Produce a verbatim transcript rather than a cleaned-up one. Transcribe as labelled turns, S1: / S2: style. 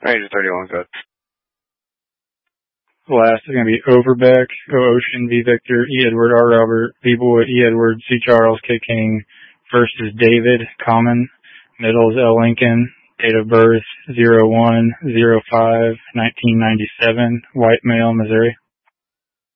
S1: Ranger thirty-one, good.
S2: Last is going to be Overbeck, O Ocean, V Victor, E Edward, R Robert, V Boy, E Edward, C Charles, K King. First is David, Common. Middle is L Lincoln. Date of birth zero one zero five nineteen ninety-seven. White male, Missouri.